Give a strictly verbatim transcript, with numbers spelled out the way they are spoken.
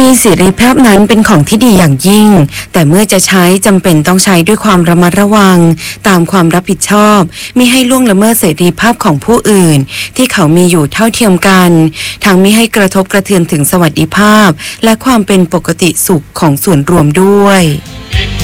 มีเสรีภาพนั้นเป็นของที่ดีอย่างยิ่งแต่เมื่อจะใช้จำเป็นต้องใช้ด้วยความระมัดระวังตามความรับผิดชอบมิให้ล่วงละเมิดเสรีภาพของผู้อื่นที่เขามีอยู่เท่าเทียมกันทั้งมิให้กระทบกระเทือนถึงสวัสดิภาพและความเป็นปกติสุขของส่วนรวมด้วย